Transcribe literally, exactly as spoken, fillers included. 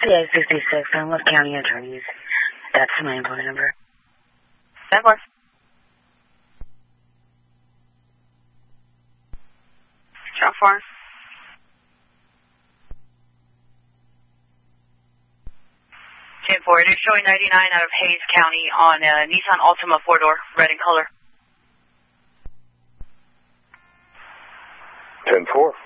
C A sixty-six, I'm with county attorneys. That's my employee number. ten four. John four. ten four, it is showing ninety-nine out of Hayes County on a Nissan Altima four-door, red in color. ten four.